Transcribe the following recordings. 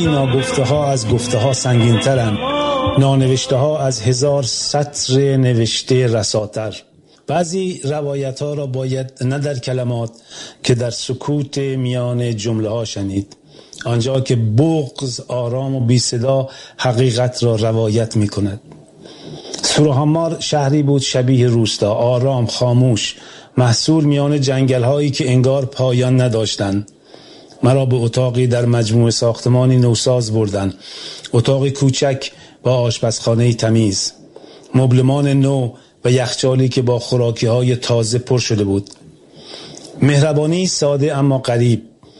گاهی ناگفته ها از گفته ها سنگین ترند، نانوشته ها از 1000 سطر نوشته رساتر. بعضی روایت ها را باید نه در کلمات که در سکوت میان جمله ها شنید، آنجا که بغض آرام و بی صدا حقیقت را روایت می کند. سوراهمار شهری بود شبیه روستا، آرام، خاموش، محصور میان جنگل هایی که انگار پایان نداشتند. مرا به اتاقی در مجموعه ساختمانی نوساز بردند، اتاقی کوچک با آشپزخانه تمیز، مبلمان نو و یخچالی که با خوراکی های تازه پر شده بود. مهربانی ساده اما غریب.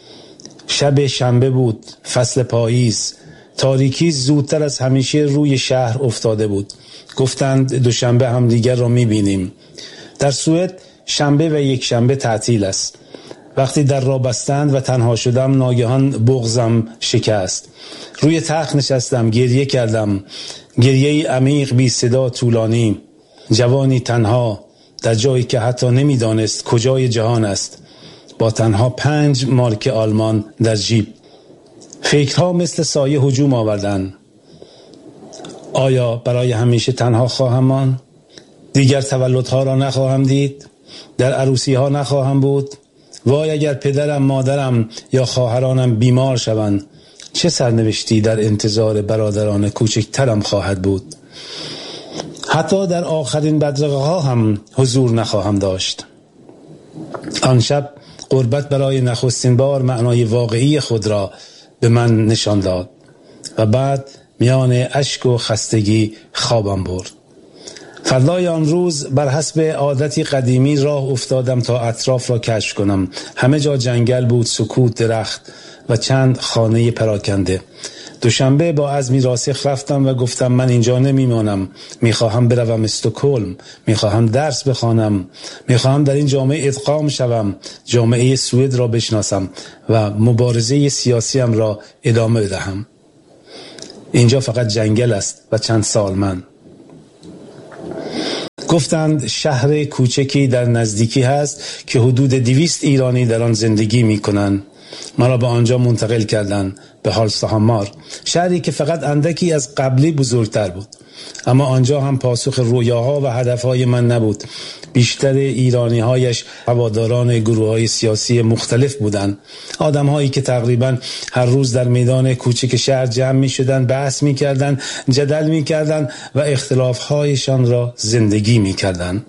شب شنبه بود، فصل پاییز. تاریکی زودتر از همیشه روی شهر افتاده بود. گفتند دوشنبه هم دیگر را میبینیم. در سوئد شنبه و یک شنبه تعطیل است. وقتی در را بستند و تنها شدم ناگهان بغضم شکست. روی تخت نشستم، گریه کردم، گریه‌ای عمیق بی صدا طولانی. جوانی تنها در جایی که حتی نمیدانست کجای جهان است، با تنها 5 مارک آلمان در جیب. فکرها مثل سایه هجوم آوردند. آیا برای همیشه تنها خواهم ماند؟ دیگر تولدها را نخواهم دید؟ در عروسیها نخواهم بود؟ وای اگر پدرم، مادرم یا خواهرانم بیمار شوند، چه سرنوشتی در انتظار برادران کوچکترم خواهد بود؟ حتی در آخرین بدرقه ها هم حضور نخواهم داشت. آن شب غربت برای نخستین بار معنای واقعی خود را به من نشان داد و بعد میان اشک و خستگی خوابم برد. فردای آن روز بر حسب عادتی قدیمی راه افتادم تا اطراف را کشف کنم. همه جا جنگل بود، سکوت، درخت و چند خانه پراکنده. دوشنبه با عزمی راسخ رفتم و گفتم من اینجا نمیمانم، میخواهم بروم استکهلم، میخواهم درس بخوانم، میخواهم در این جامعه ادغام شوم، جامعه سوئد را بشناسم و مبارزه سیاسیم را ادامه بدهم. اینجا فقط جنگل است و چند سالمند. گفتند شهر کوچکی در نزدیکی هست که حدود 200 ایرانی در آن زندگی می کنند. مرا به آنجا منتقل کردند، به هالستهامار، شهری که فقط اندکی از قبلی بزرگتر بود. اما آنجا هم پاسخ رویاها و هدفهای من نبود. بیشتر ایرانی‌هایش هواداران گروه‌های سیاسی مختلف بودند. آدم‌هایی که تقریباً هر روز در میدان کوچک شهر جمع می‌شدند، بحث می‌کردند، جدل می‌کردند و اختلاف‌هایشان را زندگی می‌کردند.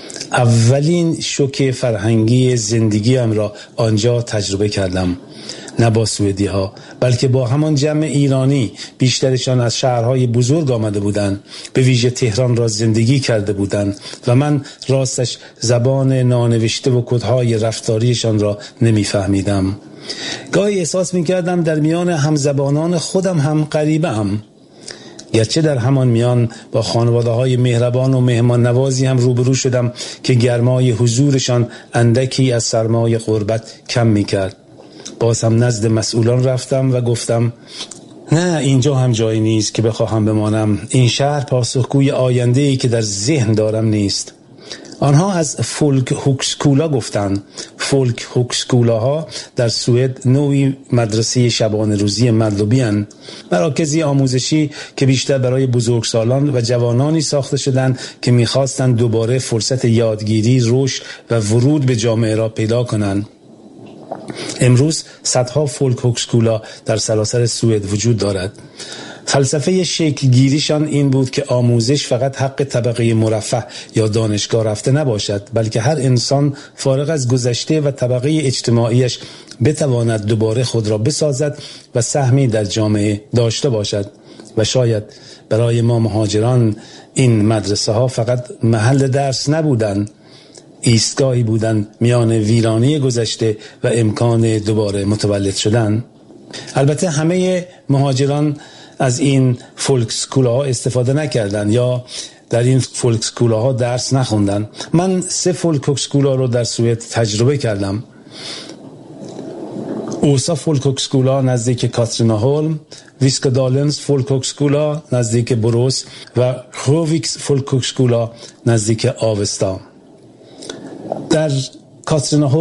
اولین شوک فرهنگی زندگیم را آنجا تجربه کردم. نه با سوئدی ها بلکه با همان جمع ایرانی. بیشترشان از شهرهای بزرگ آمده بودند، به ویژه تهران را زندگی کرده بودند و من راستش زبان نانوشته و کدهای رفتاریشان را نمیفهمیدم. گاهی احساس میکردم در میان همزبانان خودم هم غریبه‌ام، گرچه در همان میان با خانواده‌های مهربان و مهمان نوازی هم روبرو شدم که گرمای حضورشان اندکی از سرمای غربت کم میکرد. باز هم نزد مسئولان رفتم و گفتم نه، اینجا هم جایی نیست که بخواهم بمانم. این شهر پاسخگوی آینده‌ای که در ذهن دارم نیست. آنها از فولک هوکسکولا گفتند. فولک هوکسکولاها در سوئد نوعی مدرسه شبانه روزی مطلوبی اند، مراکزی آموزشی که بیشتر برای بزرگسالان و جوانانی ساخته شدند که می‌خواستند دوباره فرصت یادگیری، رشد و ورود به جامعه را پیدا کنند. امروز صدها فولک هوکسکولا در سراسر سوئد وجود دارد. فلسفه شکلگیریشان این بود که آموزش فقط حق طبقه مرفه یا دانشگاه رفته نباشد، بلکه هر انسان فارغ از گذشته و طبقه اجتماعیش بتواند دوباره خود را بسازد و سهمی در جامعه داشته باشد. و شاید برای ما مهاجران این مدرسه ها فقط محل درس نبودند، ایستگاهی بودند میان ویرانی گذشته و امکان دوباره متولد شدن. البته همه مهاجران از این فولک سکولاها استفاده نکردند یا در این فولک سکولاها درس نخوندند. من 3 فولک سکولا رو در سوئد تجربه کردم. اوسا فولک سکولا نزدیک کاتریناهولم، ویسکادالنز فولک سکولا نزدیک بروس و هوویکس فولک سکولا نزدیک آوستا. در کاتریناهولم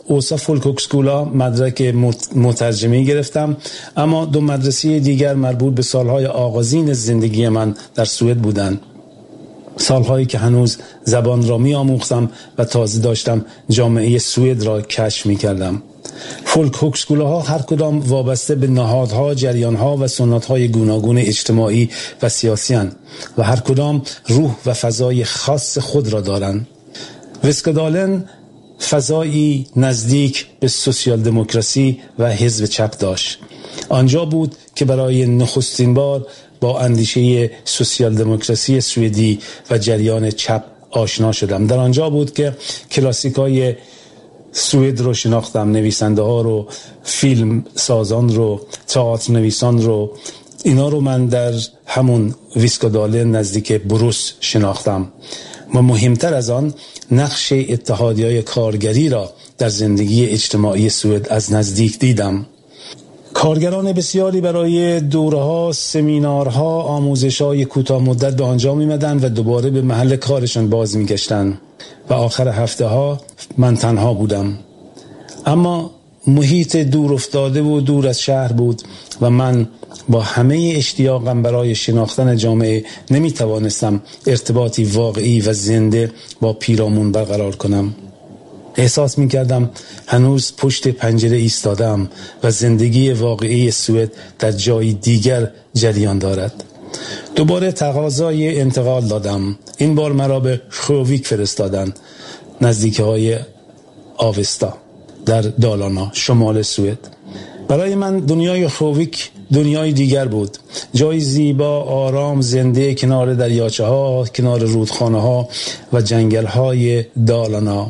اوسا فولکوکسکولا مدرک مترجمی گرفتم، اما 2 مدرسه دیگر مربوط به سالهای آغازین زندگی من در سوئد بودند. سالهایی که هنوز زبان را می آموختم و تازه داشتم جامعه سوئد را کشف می کردم. فولکوکسکولاها هر کدام وابسته به نهادها، جریانها و سنتهای گوناگون اجتماعی و سیاسی هستند و هر کدام روح و فضای خاص خود را دارند. ویسکادالن فضایی نزدیک به سوسیال دموکراسی و حزب چپ داشت. آنجا بود که برای نخستین بار با اندیشه سوسیال دموکراسی سوئدی و جریان چپ آشنا شدم. در آنجا بود که کلاسیکای سوئد رو شناختم، نویسنده ها رو، فیلم سازان رو، تئاتر نویسان رو. اینا رو من در همون ویسکادالن نزدیک بروس شناختم و مهمتر از آن نقش اتحادیه‌های کارگری را در زندگی اجتماعی سوئد از نزدیک دیدم. کارگران بسیاری برای دوره‌ها، سمینارها، آموزش‌های کوتاه مدت به آنجا می‌آمدند و دوباره به محل کارشان باز می‌گشتند و آخر هفته‌ها من تنها بودم. اما محیط دور افتاده و دور از شهر بود و من با همه اشتیاقم برای شناختن جامعه نمی‌توانستم ارتباطی واقعی و زنده با پیرامون برقرار کنم. احساس می‌کردم هنوز پشت پنجره ایستادم و زندگی واقعی سوئد در جای دیگر جریان دارد. دوباره تقاضای انتقال دادم. این بار مرا به خوویک فرستادند، نزدیکی‌های آوستا در دالانا شمال سوئد. برای من دنیای خوویک دنیای دیگر بود، جای زیبا، آرام، زنده کنار دریاچه‌ها، کنار رودخانه‌ها و جنگل‌های دالانا.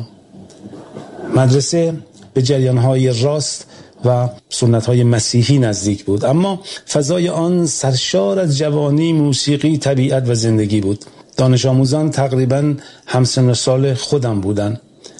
مدرسه به جریان‌های راست و سنت‌های مسیحی نزدیک بود، اما فضای آن سرشار از جوانی، موسیقی، طبیعت و زندگی بود. دانش آموزان تقریباً همسن و سال خودم بودند.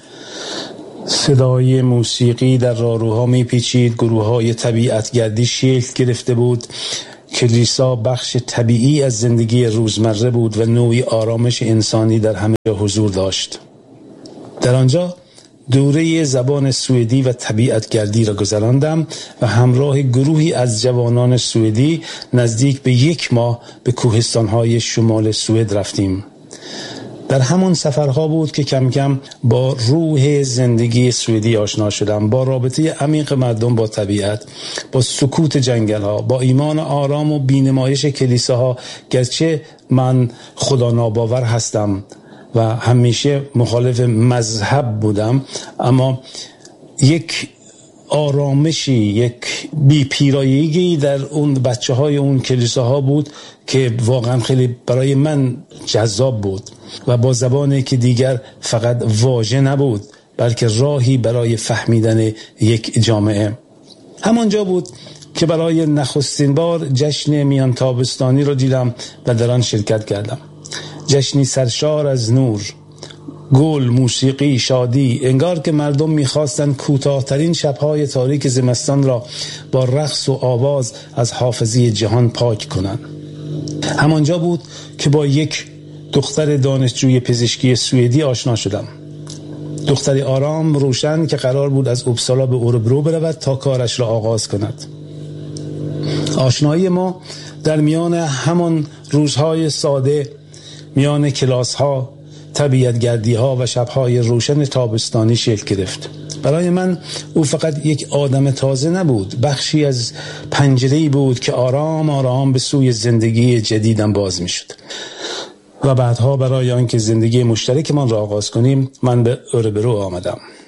صدای موسیقی در راهروها میپیچید، گروه‌های طبیعتگردی شکل گرفته بود. کلیسا بخش طبیعی از زندگی روزمره بود و نوعی آرامش انسانی در همه جا حضور داشت. در آنجا دوره زبان سوئدی و طبیعتگردی را گذراندم و همراه گروهی از جوانان سوئدی نزدیک به 1 ماه به کوهستان‌های شمال سوئد رفتیم. در همون سفرها بود که کم کم با روح زندگی سوئدی آشنا شدم، با رابطه عمیق مردم با طبیعت، با سکوت جنگل‌ها، با ایمان آرام و بینمایش کلیساها. گرچه من خدا ناباور هستم و همیشه مخالف مذهب بودم، اما یک آرامشی، یک بی‌پیرایگی در اون بچه‌های اون کلیساها بود که واقعا خیلی برای من جذاب بود و با زبانی که دیگر فقط واژه نبود بلکه راهی برای فهمیدن یک جامعه. همانجا بود که برای نخستین بار جشن میان تابستانی رو دیدم و در آن شرکت کردم. جشنی سرشار از نور، گل، موسیقی، شادی، انگار که مردم می‌خواستند کوتاه‌ترین شب‌های تاریک زمستان را با رقص و آواز از حافظه جهان پاک کنند. همانجا بود که با یک دختر دانشجوی پزشکی سوئدی آشنا شدم. دختری آرام، روشن که قرار بود از اوبسالا به اوربرو برود تا کارش را آغاز کند. آشنایی ما در میان همان روزهای ساده، میان کلاس‌ها، طبیعتگردی‌ها و شب‌های روشن تابستانی شکل گرفت. برای من او فقط یک آدم تازه نبود، بخشی از پنجره‌ای بود که آرام آرام به سوی زندگی جدیدم باز می‌شد. و بعدها برای آنکه زندگی مشترکمان را آغاز کنیم، من به اوربرو آمدم.